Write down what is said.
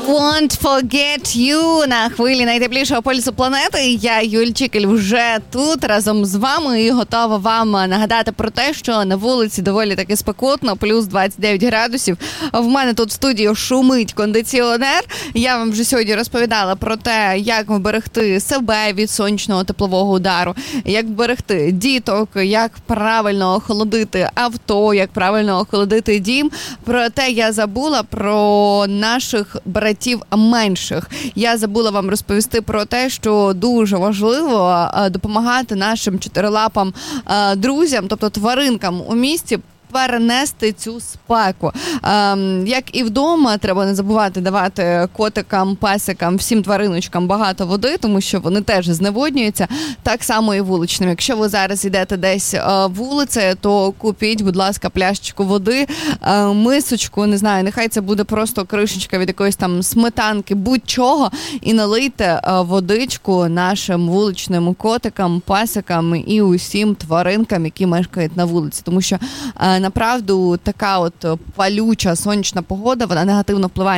Won't Forget You на хвилі найтеплішого полюсу планети. Я, Юль Чікель, вже тут разом з вами і готова вам нагадати про те, що на вулиці доволі таки спекотно, плюс 29 градусів. В мене тут в студії шумить кондиціонер. Я вам вже сьогодні розповідала про те, як вберегти себе від сонячного теплового удару, як вберегти діток, як правильно охолодити авто, як правильно охолодити дім. Проте я забула про наших братів менших. Я забула вам розповісти про те, що дуже важливо допомагати нашим чотирилапам друзям, тобто тваринкам у місті, перенести цю спеку. Як і вдома, треба не забувати давати котикам, песикам, всім твариночкам багато води, тому що вони теж зневоднюються. Так само і вуличним. Якщо ви зараз йдете десь вулицею, то купіть, будь ласка, пляшечку води, мисочку, не знаю, нехай це буде просто кришечка від якоїсь там сметанки, будь-чого, і налийте водичку нашим вуличним котикам, песикам і усім тваринкам, які мешкають на вулиці. Тому що направду така от палюча сонячна погода, вона негативно впливає